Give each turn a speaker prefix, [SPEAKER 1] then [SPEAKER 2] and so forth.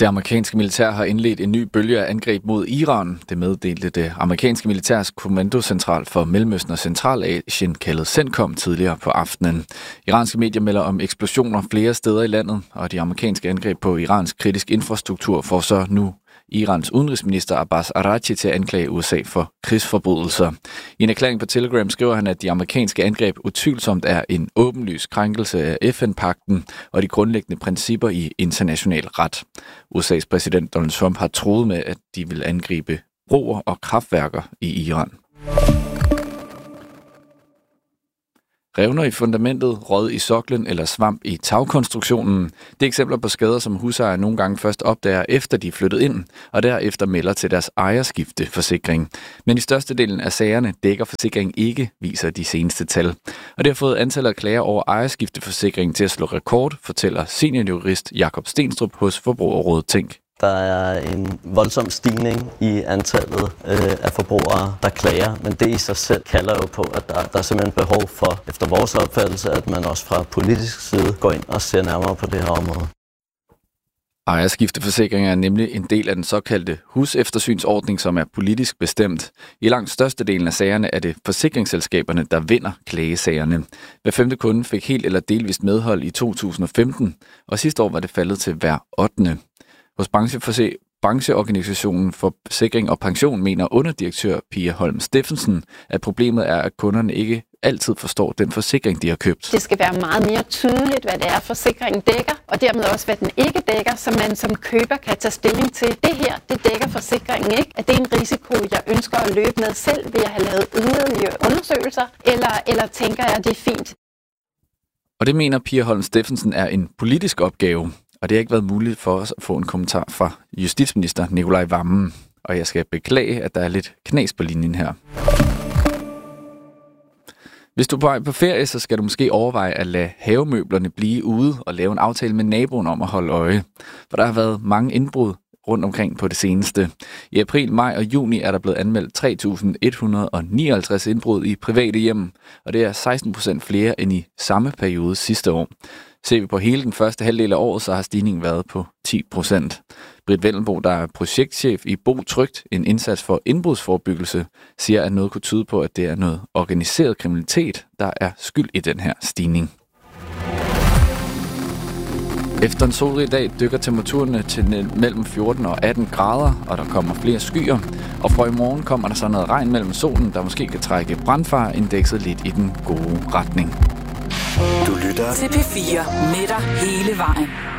[SPEAKER 1] Det amerikanske militær har indledt en ny bølge af angreb mod Iran. Det meddelte det amerikanske militærs kommandocentral for Mellemøsten og Centralasien, kaldet CENTCOM, tidligere på aftenen. Iranske medier melder om eksplosioner flere steder i landet, og de amerikanske angreb på Irans kritisk infrastruktur får så nu Irans udenrigsminister Abbas Araghchi til at anklage USA for krigsforbrydelser. I en erklæring på Telegram skriver han, at de amerikanske angreb utvivlsomt er en åbenlys krænkelse af FN-pagten og de grundlæggende principper i international ret. USA's præsident Donald Trump har truet med, at de vil angribe broer og kraftværker i Iran. Revner i fundamentet, råd i soklen eller svamp i tagkonstruktionen. Det er eksempler på skader, som husejere nogle gange først opdager, efter de er flyttet ind, og derefter melder til deres ejerskifteforsikring. Men i størstedelen af sagerne dækker forsikringen ikke, viser de seneste tal. Og det har fået antallet af klager over ejerskifteforsikringen til at slå rekord, fortæller seniorjurist Jakob Stenstrup hos Forbrugerrådet Tænk.
[SPEAKER 2] Der er en voldsom stigning i antallet af forbrugere, der klager, men det i sig selv kalder jo på, at der er simpelthen behov for, efter vores opfattelse, at man også fra politisk side går ind og ser nærmere på det her område.
[SPEAKER 1] Ejerskifteforsikringer er nemlig en del af den såkaldte huseftersynsordning, som er politisk bestemt. I langt størstedelen af sagerne er det forsikringsselskaberne, der vinder klagesagerne. Hver 5. kunde fik helt eller delvist medhold i 2015, og sidste år var det faldet til hver 8. Hos brancheorganisationen for Forsikring og Pension mener underdirektør Pia Holm Steffensen, at problemet er, at kunderne ikke altid forstår den forsikring, de har købt.
[SPEAKER 3] Det skal være meget mere tydeligt, hvad det er, forsikringen dækker, og dermed også, hvad den ikke dækker, så man som køber kan tage stilling til, det her, det dækker forsikringen ikke. Er det en risiko, jeg ønsker at løbe med selv, ved at have lavet yderligere undersøgelser, eller tænker jeg, at det er fint?
[SPEAKER 1] Og det mener Pia Holm Steffensen er en politisk opgave. Og det har ikke været muligt for os at få en kommentar fra justitsminister Nicolai Wammen. Og jeg skal beklage, at der er lidt knas på linjen her. Hvis du er på vej på ferie, så skal du måske overveje at lade havemøblerne blive ude og lave en aftale med naboen om at holde øje. For der har været mange indbrud rundt omkring på det seneste. I april, maj og juni er der blevet anmeldt 3.159 indbrud i private hjem, og det er 16% flere end i samme periode sidste år. Ser vi på hele den første halvdel af året, så har stigningen været på 10%. Britt Vellenbo, der er projektchef i Bo Trygt, en indsats for indbrudsforebyggelse, siger, at noget kunne tyde på, at det er noget organiseret kriminalitet, der er skyld i den her stigning. Efter en solrig dag dykker temperaturerne til mellem 14 og 18 grader, og der kommer flere skyer. Og fra i morgen kommer der så noget regn mellem solen, der måske kan trække brandfareindekset lidt i den gode retning.
[SPEAKER 4] Du lytter til P4 med dig hele vejen.